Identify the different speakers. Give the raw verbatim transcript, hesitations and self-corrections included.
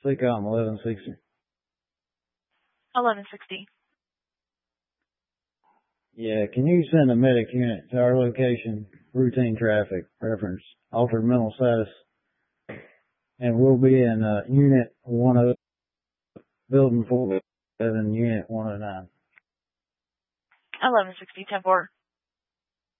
Speaker 1: SEACOM eleven sixty.
Speaker 2: eleven sixty.
Speaker 1: Yeah, can you send a medic unit to our location, routine traffic, reference, altered mental status, and we'll be in uh, Unit one oh, Building four seven, Unit one oh nine.
Speaker 2: eleven sixty, ten four.